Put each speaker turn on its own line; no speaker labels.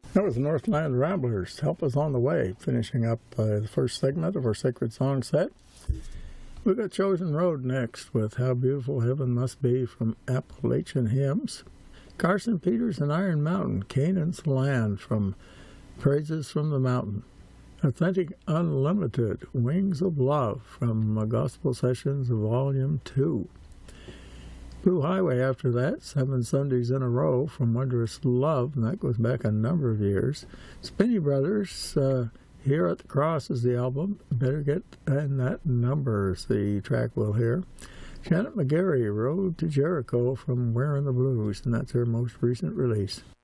That was Northland Ramblers, Help Us on the Way, finishing up the first segment of our Sacred Song set. We've got Chosen Road next with How Beautiful Heaven Must Be from Appalachian Hymns. Carson Peters and Iron Mountain, Canaan's Land from Praises from the Mountain. Authentic Unlimited, Wings of Love from Gospel Sessions Volume 2. Blue Highway after that, 7 Sundays in a Row from Wondrous Love, and that goes back a number of years. Spinney Brothers, Here at the Cross is the album. Better Get in That Number is the track we'll hear. Janet McGarry, Road to Jericho from Wearing the Blues, and that's her most recent release.